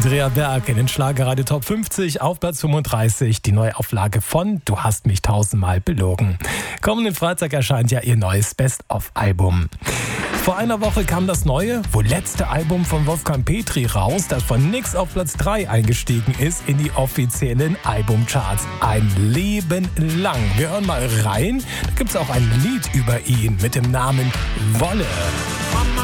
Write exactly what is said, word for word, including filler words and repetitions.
Andrea Berg in den Schlagerradio Top fünfzig auf Platz fünfunddreißig. Die Neuauflage von Du hast mich tausendmal belogen. Kommenden Freitag erscheint ja ihr neues Best-of-Album. Vor einer Woche kam das neue, wohl letzte Album von Wolfgang Petri raus, das von nix auf Platz drei eingestiegen ist in die offiziellen Albumcharts. Ein Leben lang. Wir hören mal rein. Da gibt es auch ein Lied über ihn mit dem Namen Wolle.